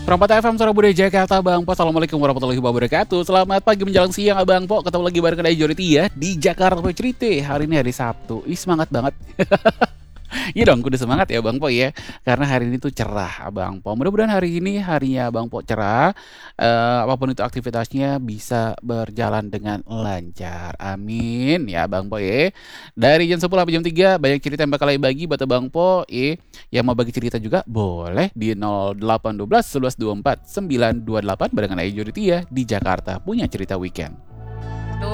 Perempat FM Surabaya Jakarta, Bang Po. Assalamualaikum warahmatullahi wabarakatuh. Selamat pagi menjelang siang, Abang Po. Ketemu lagi bareng Kedai Joriti ya di Jakarta Cerita. Hari ini hari Sabtu. Ih, semangat banget. Iya dong, kudu semangat ya Bang Po ya. Karena hari ini tuh cerah Abang Po. Mudah-mudahan hari ini harinya Bang Po cerah. Apapun itu aktivitasnya bisa berjalan dengan lancar. Amin ya Bang Po ya. Dari jam 10 sampai jam 3 banyak cerita yang bakal bagi buat Bang Po. Yang mau bagi cerita juga boleh di 0812 11 24 928 barengan Ayu Juritia di Jakarta punya cerita weekend.